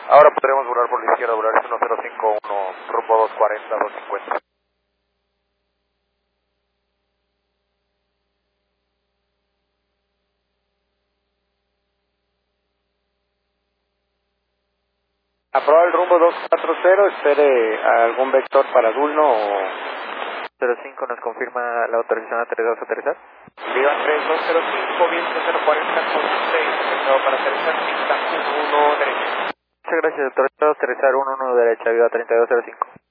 Ahora podremos volar por la izquierda, volar 1051, rumbo 240, 250. Aproba el rumbo 240, espere algún vector para Dulno o... 05 nos confirma la autorización a 32 a aterrizar. Viva 3205, viento 040 con 6, empezado para aterrizar, pista 1 derecha. Muchas gracias, autorizado a aterrizar 11 derecha, viva 3205.